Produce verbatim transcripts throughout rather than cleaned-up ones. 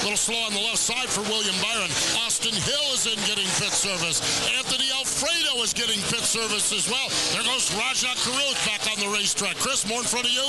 A little slow on the left side for William Byron. Austin Hill is in getting pit service. Anthony Alfredo is getting pit service as well. There goes Rajah Caruth back on the racetrack. Chris, more in front of you.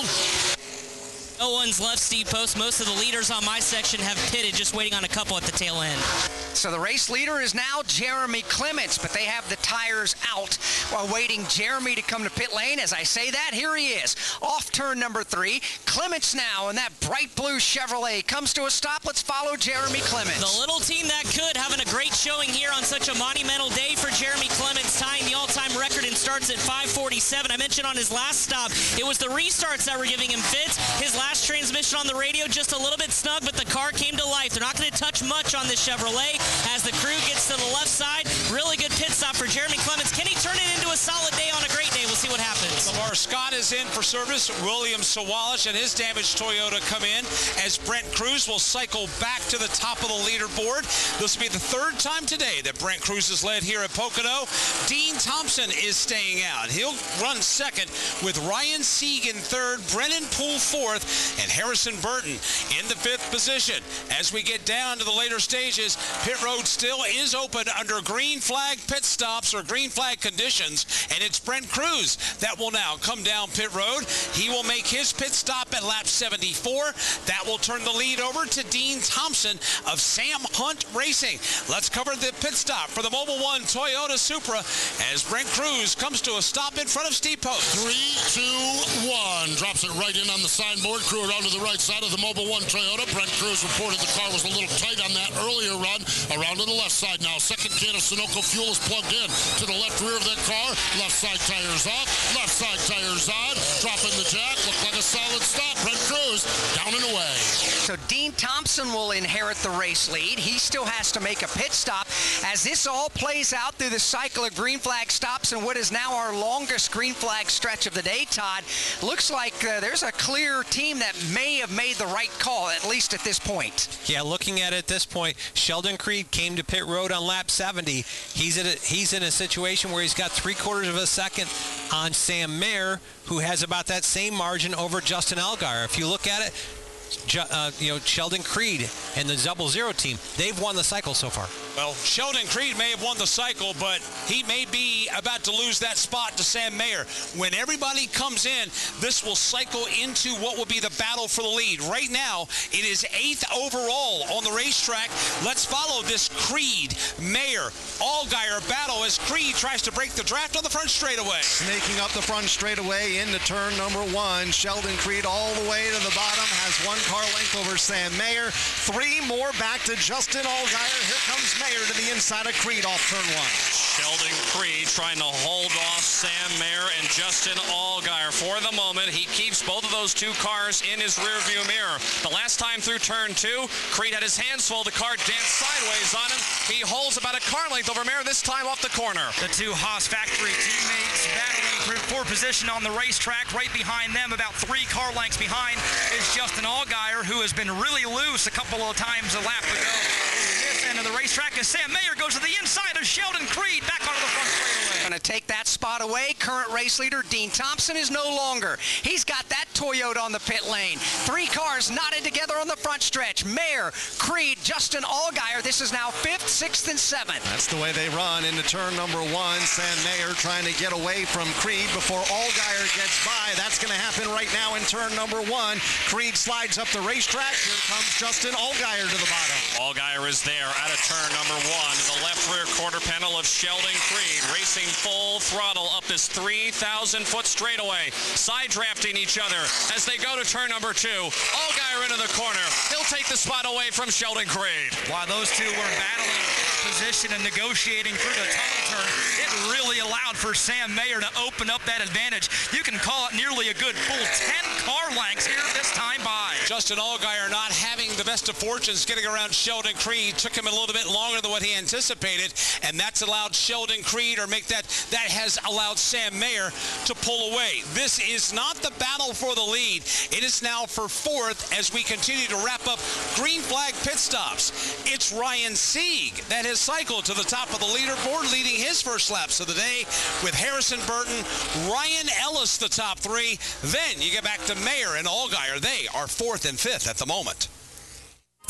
No one's left Steve Post. Most of the leaders on my section have pitted, just waiting on a couple at the tail end. So the race leader is now Jeremy Clements, but they have the tires out while waiting Jeremy to come to pit lane. As I say that, here he is, off turn number three. Clements now in that bright blue Chevrolet comes to a stop. Let's follow Jeremy Clements. The little team that could, having a great showing here on such a monumental day for Jeremy Clements, tying the all-time record and starts at five forty-seven. I mentioned on his last stop, it was the restarts that were giving him fits. His last transmission on the radio just a little bit snug, but the car came to life. They're not going to touch much on this Chevrolet as the crew gets to the left side. Really good pit stop for Jeremy Clements. Can he turn it into a solid day on a great day? We'll see what happens. Lamar Scott is in for service. William Sawalich and his damaged Toyota come in as Brent Cruz will cycle back to the top of the leaderboard. This will be the third time today that Brent Cruz has led here at Pocono. Dean Thompson is staying out. He'll run second with Ryan Sieg in third, Brennan Poole fourth, and Harrison Burton in the fifth position. As we get down to the later stages, pit road still is open under green flag pit stops or green flag conditions, and it's Brent Cruz that will now come down pit road. He will make his pit stop at lap seventy-four. That will turn the lead over to Dean Thompson of Sam Hunt Racing. Let's cover the pit stop for the Mobil one Toyota Supra as Brent Cruz comes to a stop in front of Steve Post. Three, two, one. Drops it right in on the signboard. Crew around to the right side of the Mobil one Toyota. Brent Cruz reported the car was a little tight on that earlier run. Around to the left side now. Second can of Sunoco fuel is plugged in to the left rear of that car. Left side tires off. Left side tires on. Dropping the jack. Looked like a solid stop. Brent Cruz down and away. So Dean Thompson will inherit the race lead. He still has to make a pit stop as this all plays out through the cycle of green flag stops and what is now our longest green flag stretch of the day, Todd. Looks like uh, there's a clear team that may have made the right call, at least at this point. Yeah, looking at it at this point, Sheldon Creed came to pit road on lap seventy. He's in a, he's in a situation where he's got three quarters of a second on Sam Mayer, who has about that same margin over Justin Allgaier. If you look at it, Uh, you know, Sheldon Creed and the Double Zero team, they've won the cycle so far. Well, Sheldon Creed may have won the cycle, but he may be about to lose that spot to Sam Mayer. When everybody comes in, this will cycle into what will be the battle for the lead. Right now, it is eighth overall on the racetrack. Let's follow this Creed, Mayer, Allgaier battle as Creed tries to break the draft on the front straightaway. Snaking up the front straightaway into turn number one. Sheldon Creed all the way to the bottom, has one car length over Sam Mayer. Three more back to Justin Allgaier. Here comes Mayer to the inside of Creed off turn one. Sheldon Creed trying to hold off Sam Mayer and Justin Allgaier. For the moment, he keeps both of those two cars in his rearview mirror. The last time through turn two, Creed had his hands full. The car danced sideways on him. He holds about a car length over Mayer, this time off the corner. The two Haas factory teammates battling for position on the racetrack. Right behind them, about three car lengths behind, is Justin Allgaier, who has been really loose a couple of times a lap ago. This end of the racetrack as Sam Mayer goes to the inside of Sheldon Creed, back onto the front straightaway. Going to take that spot away. Current race leader Dean Thompson is no longer. He's got that Toyota on the pit lane. Three cars knotted together on the front stretch. Mayer, Creed, Justin Allgaier. This is now fifth, sixth, and seventh. That's the way they run into turn number one. Sam Mayer trying to get away from Creed before Allgaier gets by. That's going to happen right now in turn number one. Creed slides up the racetrack. Here comes Justin Allgaier to the bottom. Allgaier is there out of turn number one. The left rear quarter panel of Sheldon Creed racing full throttle up this three thousand foot straightaway, side drafting each other as they go to turn number two. Allgaier into the corner. He'll take the spot away from Sheldon Creed. While those two were battling position and negotiating through the tunnel turn, it really allowed for Sam Mayer to open up that advantage. You can call it nearly a good full ten car lengths here this time by. Justin Allgaier not having the best of fortunes getting around Sheldon Creed. Took him a little bit longer than what he anticipated, and that's allowed Sheldon Creed, or make that, that has allowed Sam Mayer to pull away. This is not the battle for the lead. It is now for fourth as we continue to wrap up green flag pit stops. It's Ryan Sieg that has cycled to the top of the leaderboard, leading his first laps of the day with Harrison Burton, Ryan Ellis the top three. Then you get back to Mayer and Allgaier. They are fourth and fifth at the moment.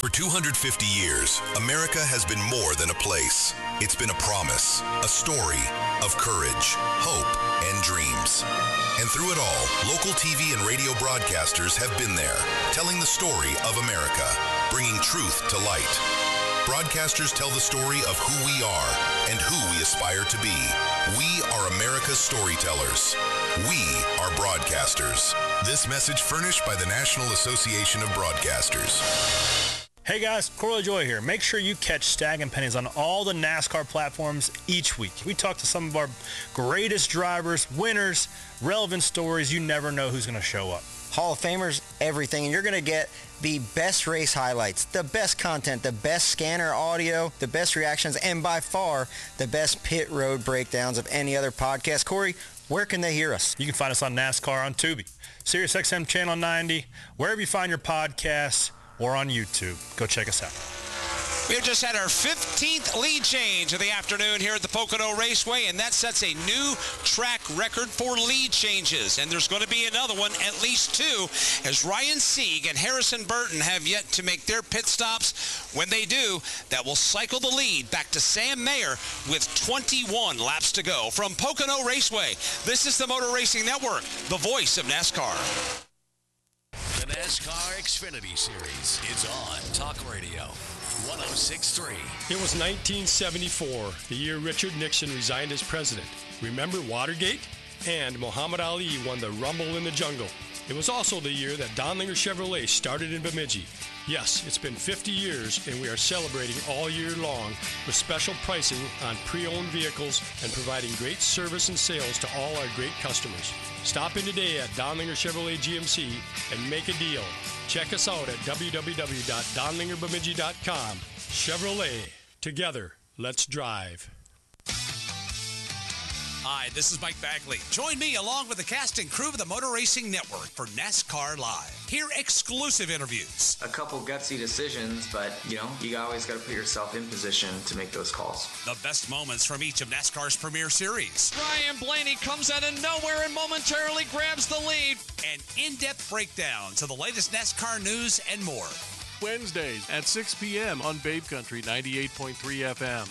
For two hundred fifty years, America has been more than a place. It's been a promise, a story of courage, hope, and dreams. And through it all, local T V and radio broadcasters have been there, telling the story of America, bringing truth to light. Broadcasters tell the story of who we are and who we aspire to be. We are America's storytellers. We are broadcasters. This message furnished by the National Association of Broadcasters. Hey guys, Corley Joy here. Make sure you catch Stag and Pennies on all the NASCAR platforms each week. We talk to some of our greatest drivers, winners, relevant stories. You never know who's going to show up. Hall of Famers, everything. And you're going to get the best race highlights, the best content, the best scanner audio, the best reactions, and by far the best pit road breakdowns of any other podcast. Corey, where can they hear us? You can find us on NASCAR on Tubi, Sirius X M Channel ninety, wherever you find your podcasts, or on YouTube. Go check us out. We have just had our fifteenth lead change of the afternoon here at the Pocono Raceway, and that sets a new track record for lead changes. And there's going to be another one, at least two, as Ryan Sieg and Harrison Burton have yet to make their pit stops. When they do, that will cycle the lead back to Sam Mayer with twenty-one laps to go. From Pocono Raceway, this is the Motor Racing Network, the voice of NASCAR. The NASCAR Xfinity Series is on Talk Radio one oh six point three. It was nineteen seventy-four, the year Richard Nixon resigned as president. Remember Watergate? And Muhammad Ali won the Rumble in the Jungle. It was also the year that Donlinger Chevrolet started in Bemidji. Yes, it's been fifty years, and we are celebrating all year long with special pricing on pre-owned vehicles and providing great service and sales to all our great customers. Stop in today at Donlinger Chevrolet G M C and make a deal. Check us out at w w w dot donlinger bemidji dot com. Chevrolet. Together, let's drive. Hi, this is Mike Bagley. Join me along with the cast and crew of the Motor Racing Network for NASCAR Live. Hear exclusive interviews. A couple gutsy decisions, but, you know, you always got to put yourself in position to make those calls. The best moments from each of NASCAR's premier series. Ryan Blaney comes out of nowhere and momentarily grabs the lead. And in-depth breakdowns of the latest NASCAR news and more. Wednesdays at six p.m. on Babe Country ninety-eight point three F M.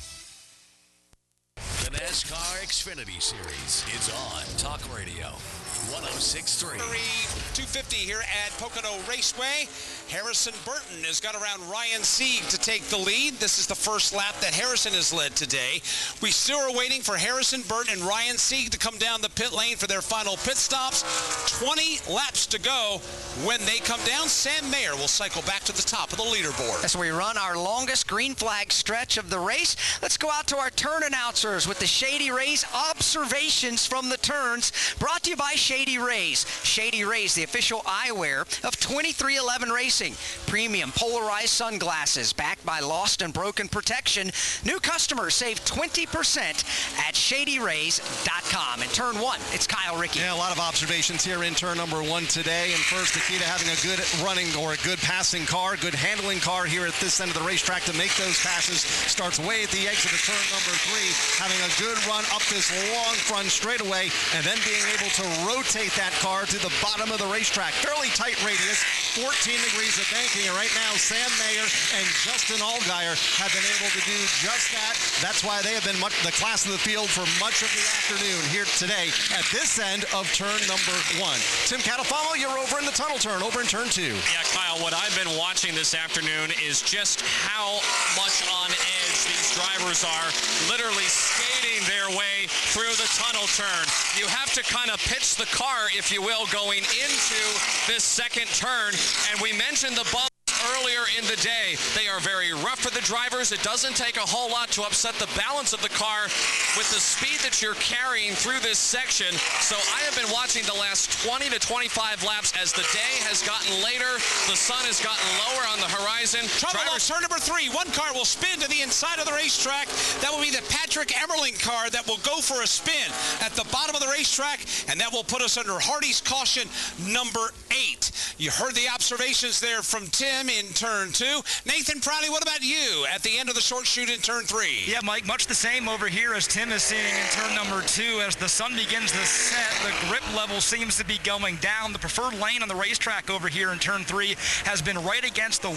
The NASCAR Xfinity Series is on Talk Radio one oh six point three. two fifty here at Pocono Raceway. Harrison Burton has got around Ryan Sieg to take the lead. This is the first lap that Harrison has led today. We still are waiting for Harrison Burton and Ryan Sieg to come down the pit lane for their final pit stops. twenty laps to go. When they come down, Sam Mayer will cycle back to the top of the leaderboard. As we run our longest green flag stretch of the race, let's go out to our turn announcers with the Shady Rays observations from the turns, brought to you by Shady Rays. Shady Rays, the official eyewear of twenty-three eleven Racing. Premium polarized sunglasses backed by Lost and Broken protection. New customers save twenty percent at shady rays dot com. In turn one, it's Kyle Rickey. Yeah, a lot of observations here in turn number one today. And first, the key to having a good running or a good passing car, good handling car here at this end of the racetrack to make those passes starts way at the exit of turn number three, having a good run up this long front straightaway, and then being able to rotate that car to the bottom of the racetrack. Fairly tight radius, fourteen degrees of banking, and right now Sam Mayer and Justin Allgaier have been able to do just that. That's why they have been much, the class of the field for much of the afternoon here today at this end of turn number one. Tim Catalfamo, you're over in the tunnel turn, over in turn two. Yeah, Kyle, what I've been watching this afternoon is just how much on edge these drivers are, literally skating their way through the tunnel turn. You have to kind of pitch the car, if you will, going into this second turn, and we mentioned the bump earlier in the day. They are very rough for the drivers. It doesn't take a whole lot to upset the balance of the car with the speed that you're carrying through this section. So I have been watching the last twenty to twenty-five laps as the day has gotten later. The sun has gotten lower on the horizon. Trouble on turn number three. One car will spin to the inside of the racetrack. That will be the Patrick Emmerling car that will go for a spin at the bottom of the racetrack, and that will put us under Hardy's caution number eight. You heard the observations there from Tim in turn two. Nathan Prouty, what about you at the end of the short chute in turn three? Yeah, Mike, much the same over here as Tim is seeing in turn number two. As the sun begins to set, the grip level seems to be going down. The preferred lane on the racetrack over here in turn three has been right against the white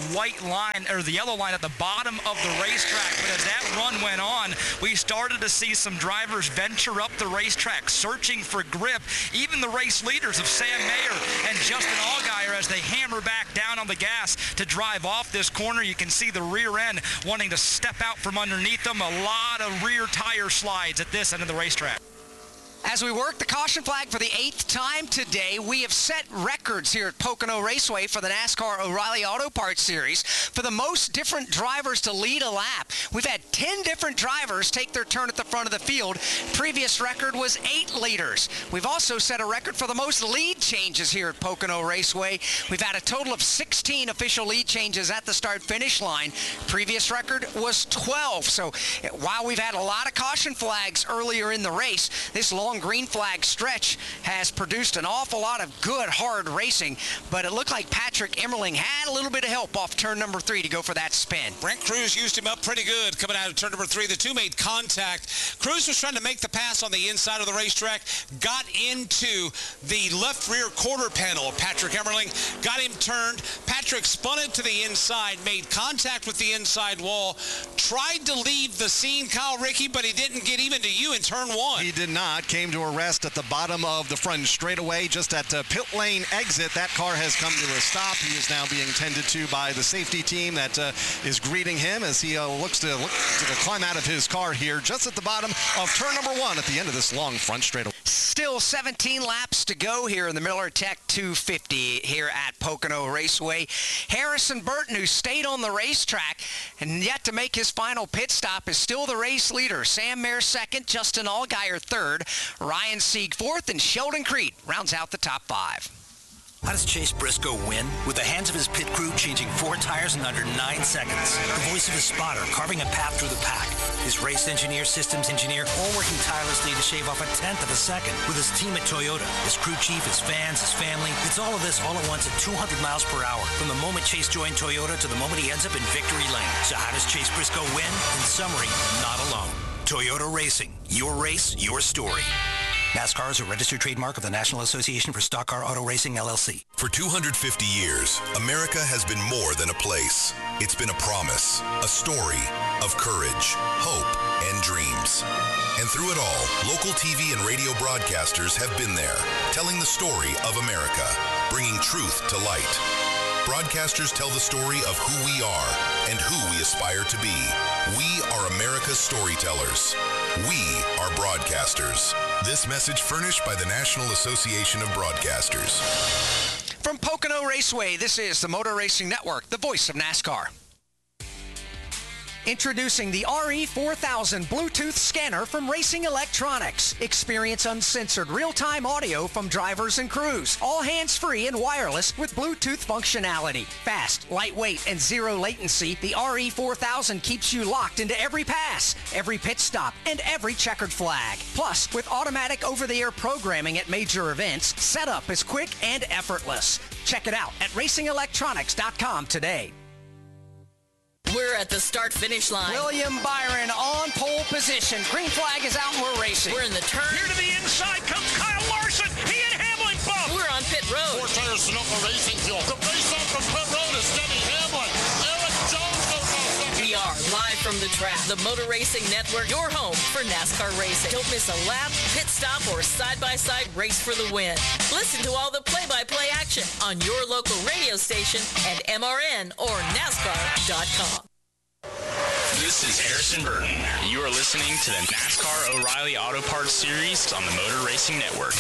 line, or the yellow line at the bottom of the racetrack. But as that run went on, we started to see some drivers venture up the racetrack, searching for grip. Even the race leaders of Sam Mayer and Justin Allgaier, as they hammer back down on the gas to drive off this corner. You can see the rear end wanting to step out from underneath them. A lot of rear tire slides at this end of the racetrack. As we work the caution flag for the eighth time today, we have set records here at Pocono Raceway for the NASCAR O'Reilly Auto Parts Series for the most different drivers to lead a lap. We've had ten different drivers take their turn at the front of the field. Previous record was eight leaders. We've also set a record for the most lead changes here at Pocono Raceway. We've had a total of sixteen official lead changes at the start-finish line. Previous record was twelve. So while we've had a lot of caution flags earlier in the race, this long green flag stretch has produced an awful lot of good, hard racing, but it looked like Patrick Emmerling had a little bit of help off turn number three to go for that spin. Brent Cruz used him up pretty good coming out of turn number three. The two made contact. Cruz was trying to make the pass on the inside of the racetrack, got into the left rear quarter panel of Patrick Emmerling, got him turned. Patrick spun it to the inside, made contact with the inside wall, tried to leave the scene, Kyle Rickey, but he didn't get even to you in turn one. He did not. Came to a rest at the bottom of the front straightaway, just at the pit lane exit. That car has come to a stop. He is now being tended to by the safety team that uh, is greeting him as he uh, looks to, look to climb out of his car here just at the bottom of turn number one at the end of this long front straightaway. Still seventeen laps to go here in the Miller Tech two fifty here at Pocono Raceway. Harrison Burton, who stayed on the racetrack and yet to make his final pit stop, is still the race leader. Sam Mayer second, Justin Allgaier third, Ryan Sieg fourth, and Sheldon Creed rounds out the top five. How does Chase Briscoe win? With the hands of his pit crew changing four tires in under nine seconds. The voice of his spotter carving a path through the pack. His race engineer, systems engineer, all working tirelessly to shave off a tenth of a second. With his team at Toyota, his crew chief, his fans, his family. It's all of this all at once at two hundred miles per hour. From the moment Chase joined Toyota to the moment he ends up in victory lane. So how does Chase Briscoe win? In summary, not alone. Toyota Racing. Your race, your story. NASCAR is a registered trademark of the National Association for Stock Car Auto Racing, L L C. For two hundred fifty years, America has been more than a place. It's been a promise, a story of courage, hope, and dreams. And through it all, local T V and radio broadcasters have been there, telling the story of America, bringing truth to light. Broadcasters tell the story of who we are and who we aspire to be. We are America's storytellers. We are broadcasters. This message furnished by the National Association of Broadcasters. From Pocono Raceway, this is the Motor Racing Network, the voice of NASCAR. Introducing the R E four thousand Bluetooth scanner from Racing Electronics. Experience uncensored real-time audio from drivers and crews. All hands-free and wireless with Bluetooth functionality. Fast, lightweight, and zero latency, the R E four thousand keeps you locked into every pass, every pit stop, and every checkered flag. Plus, with automatic over-the-air programming at major events, setup is quick and effortless. Check it out at racing electronics dot com today. We're at the start-finish line. William Byron on pole position. Green flag is out and we're racing. We're in the turn. Here to the inside comes Kyle Larson. He and Hamlin bump. We're on pit road. Four tires Sunoco Racing Fuel. The race off from pit road is Denny Hamlin. Eric Jones goes off second. We are live from the track. The Motor Racing Network, your home for NASCAR racing. Don't miss a lap, pit stop, or side-by-side race for the win. Listen to all the play-by-play action on your local radio station at M R N or NASCAR dot com. This is Harrison Burton. You are listening to the NASCAR O'Reilly Auto Parts Series on the Motor Racing Network.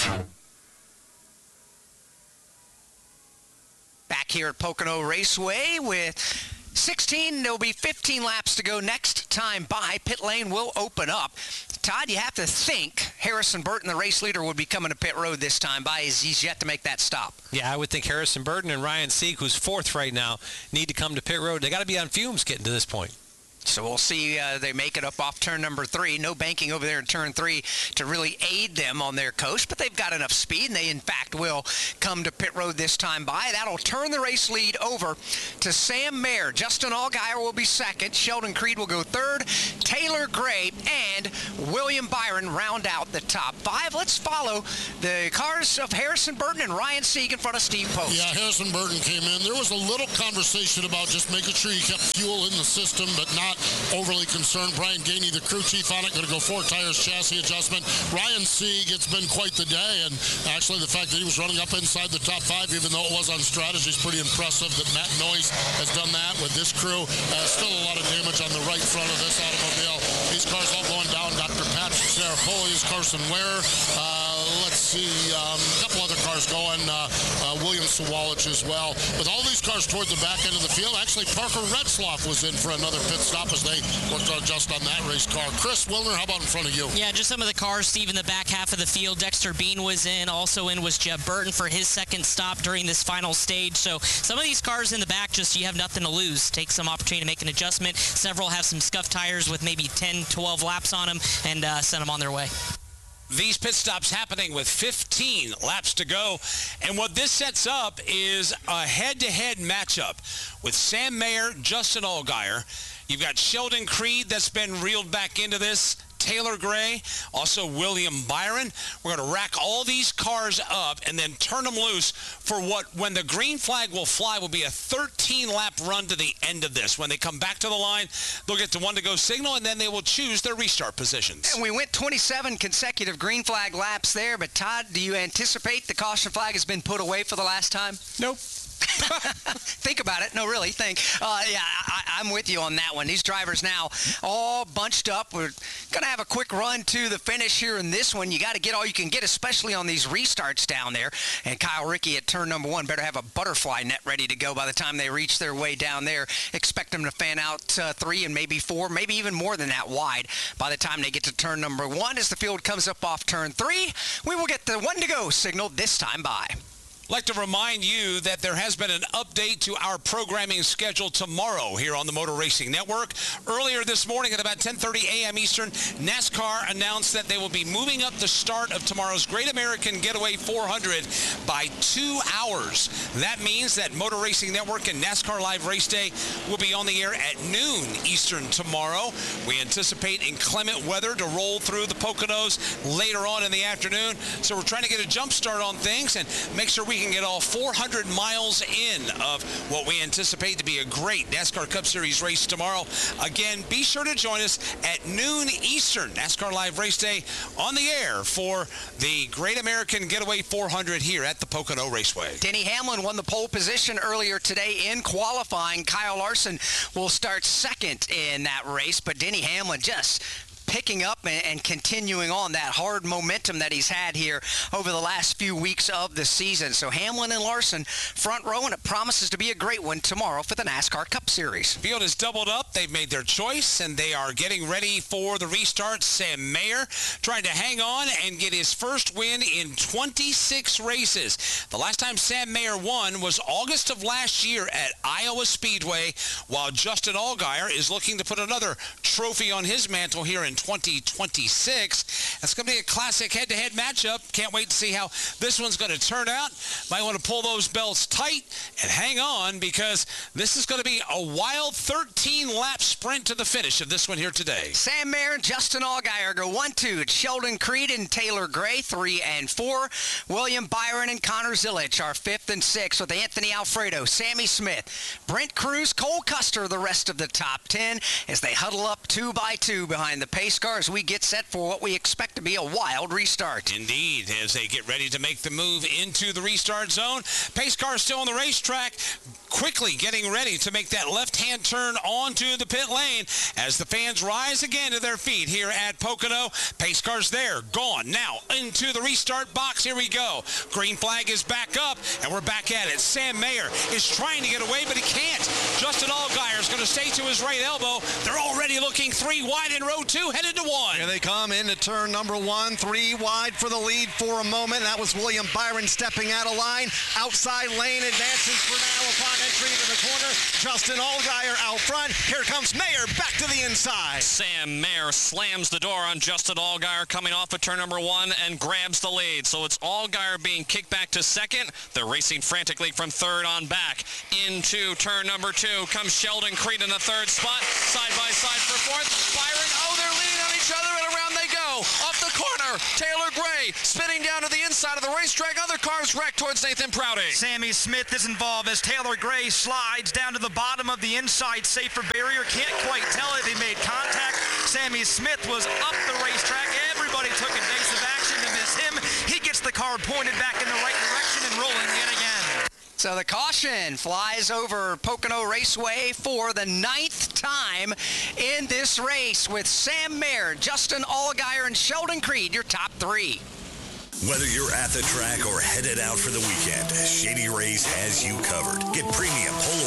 Back here at Pocono Raceway with sixteen, there'll be fifteen laps to go next time by. Pit lane will open up. Todd, you have to think Harrison Burton, the race leader, would be coming to pit road this time by, as he's yet to make that stop. Yeah, I would think Harrison Burton and Ryan Sieg, who's fourth right now, need to come to pit road. They got to be on fumes getting to this point. So we'll see. Uh, they make it up off turn number three. No banking over there in turn three to really aid them on their coast, but they've got enough speed, and they, in fact, will come to pit road this time by. That'll turn the race lead over to Sam Mayer. Justin Allgaier will be second. Sheldon Creed will go third. Taylor Gray and William Byron round out the top five. Let's follow the cars of Harrison Burton and Ryan Sieg in front of Steve Post. Yeah, Harrison Burton came in. There was a little conversation about just making sure you kept fuel in the system, but not overly concerned. Brian Gainey, the crew chief on it, going to go four tires, chassis adjustment. Ryan Sieg, it's been quite the day, and actually the fact that he was running up inside the top five, even though it was on strategy, is pretty impressive. That Matt Noyes has done that with this crew. Uh, still a lot of damage on the right front of this automobile. These cars all going down. Doctor Patrick Sarapolis, Carson Ware. Uh, let's see, um, a couple other cars going. Uh, uh, William Sawalich as well. With all these cars toward the back end of the field, actually Parker Retzloff was in for another pit stop as they worked to adjust on that race car. Chris Wilner, how about in front of you? Yeah, just some of the cars, Steve, in the back half of the field. Dexter Bean was in. Also in was Jeb Burton for his second stop during this final stage. So some of these cars in the back, just you have nothing to lose. Take some opportunity to make an adjustment. Several have some scuffed tires with maybe ten, twelve laps on them, and uh, send them on their way. These pit stops happening with fifteen laps to go. And what this sets up is a head-to-head matchup with Sam Mayer, Justin Allgaier. You've got Sheldon Creed that's been reeled back into this. Taylor Gray, also William Byron. We're going to rack all these cars up and then turn them loose for what, when the green flag will fly, will be a thirteen-lap run to the end of this. When they come back to the line, they'll get to one-to-go signal, and then they will choose their restart positions. And we went twenty-seven consecutive green flag laps there, but Todd, do you anticipate the caution flag has been put away for the last time? Nope. Think about it. No, really, think. Uh, yeah, I, I'm with you on that one. These drivers now all bunched up. We're going to have a quick run to the finish here in this one. You got to get all you can get, especially on these restarts down there. And Kyle Rickey at turn number one better have a butterfly net ready to go by the time they reach their way down there. Expect them to fan out uh, three and maybe four, maybe even more than that wide by the time they get to turn number one. As the field comes up off turn three, we will get the one-to-go signal this time by. I'd like to remind you that there has been an update to our programming schedule tomorrow here on the Motor Racing Network. Earlier this morning at about ten thirty a.m. Eastern, NASCAR announced that they will be moving up the start of tomorrow's Great American Getaway four hundred by two hours. That means that Motor Racing Network and NASCAR Live Race Day will be on the air at noon Eastern tomorrow. We anticipate inclement weather to roll through the Poconos later on in the afternoon, so we're trying to get a jump start on things and make sure we can get all four hundred miles in of what we anticipate to be a great NASCAR Cup Series race tomorrow. Again, be sure to join us at noon Eastern, NASCAR Live Race Day, on the air for the Great American Getaway four hundred here at the Pocono Raceway. Denny Hamlin won the pole position earlier today in qualifying. Kyle Larson will start second in that race, but Denny Hamlin just picking up and continuing on that hard momentum that he's had here over the last few weeks of the season. So Hamlin and Larson front row, and it promises to be a great one tomorrow for the NASCAR Cup Series. Field is doubled up. They've made their choice, and they are getting ready for the restart. Sam Mayer trying to hang on and get his first win in twenty-six races. The last time Sam Mayer won was August of last year at Iowa Speedway, while Justin Allgaier is looking to put another trophy on his mantle here in twenty twenty-six. That's going to be a classic head-to-head matchup. Can't wait to see how this one's going to turn out. Might want to pull those belts tight and hang on, because this is going to be a wild thirteen-lap sprint to the finish of this one here today. Sam Mayer and Justin Allgaier go one two. It's Sheldon Creed and Taylor Gray, three and four. William Byron and Connor Zilic are fifth and sixth, with Anthony Alfredo, Sammy Smith, Brent Cruz, Cole Custer, the rest of the top ten, as they huddle up two by two behind the pace car as we get set for what we expect to be a wild restart. Indeed, as they get ready to make the move into the restart zone. Pace car still on the racetrack, quickly getting ready to make that left-hand turn onto the pit lane as the fans rise again to their feet here at Pocono. Pace car's there, gone. Now into the restart box. Here we go. Green flag is back up, and we're back at it. Sam Mayer is trying to get away, but he can't. Justin Allgaier is going to stay to his right elbow. They're already looking three wide in row two, headed to one. Here they come into turn number one. Three wide for the lead for a moment. That was William Byron stepping out of line. Outside lane advances for now upon entry into the corner. Justin Allgaier out front. Here comes Mayer back to the inside. Sam Mayer slams the door on Justin Allgaier coming off of turn number one and grabs the lead. So it's Allgaier being kicked back to second. They're racing frantically from third on back. Into turn number two comes Sheldon Creed in the third spot. Side by side for fourth. Byron, oh, they're leaning on each other, and around they go. Off the corner, Taylor Gray spinning down to the inside of the racetrack. Other cars wrecked towards Nathan Prouty. Sammy Smith is involved as Taylor Gray slides down to the bottom of the inside safer barrier. Can't quite tell if he made contact. Sammy Smith was up the racetrack. Everybody took evasive action to miss him. He gets the car pointed back in the right direction and rolling yet again. So the caution flies over Pocono Raceway for the ninth time in this race with Sam Mayer, Justin Allgaier, and Sheldon Creed, your top three. Whether you're at the track or headed out for the weekend, Shady Rays has you covered. Get premium whole